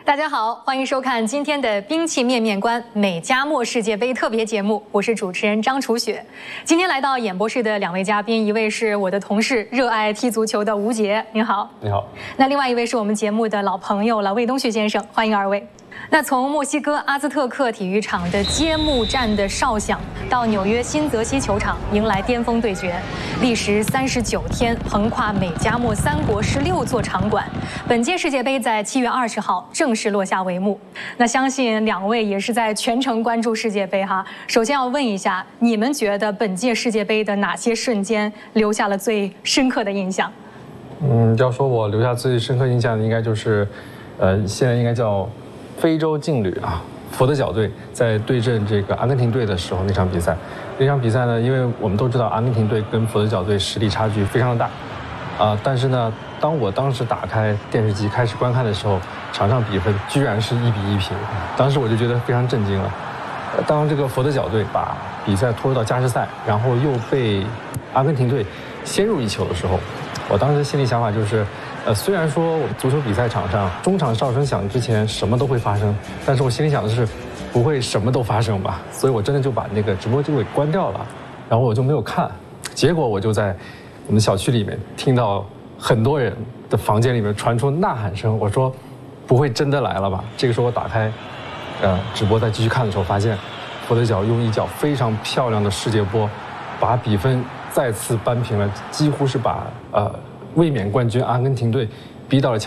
大家好，欢迎收看今天的兵器面面观美加墨世界杯特别节目，我是主持人张楚雪。今天来到演播室的两位嘉宾，一位是我的同事，热爱踢足球的吴杰，您好。 你好。 那另外一位是我们节目的老朋友了，魏东旭先生，欢迎二位。那从墨西哥阿兹特克体育场的揭幕战的哨响，到纽约新泽西球场迎来巅峰对决，历时39天，横跨美加墨3国16座场馆。本届世界杯在7月20号正式落下帷幕。那相信两位也是在全程关注世界杯哈。首先要问一下，你们觉得本届世界杯的哪些瞬间留下了最深刻的印象？ 要说我留下最深刻印象的，应该就是，现在应该叫非洲劲旅啊，佛得角队在对阵这个阿根廷队的时候那场比赛。那场比赛呢，因为我们都知道阿根廷队跟佛得角队实力差距非常的大，但是呢，当我当时打开电视机开始观看的时候，场上比分居然是1比1平，当时我就觉得非常震惊了。当这个佛得角队把比赛拖入到加时赛，然后又被阿根廷队先入一球的时候，我当时心里想法就是，虽然说我们足球比赛场上中场哨声响之前什么都会发生，但是我心里想的是，不会什么都发生吧？所以我真的就把那个直播就给关掉了，然后我就没有看。结果我就在我们小区里面听到很多人的房间里面传出呐喊声，我说，不会真的来了吧？这个时候我打开，直播再继续看的时候，发现佛得角用一脚非常漂亮的世界波，把比分再次扳平了，几乎是把卫冕冠军阿根廷队逼到了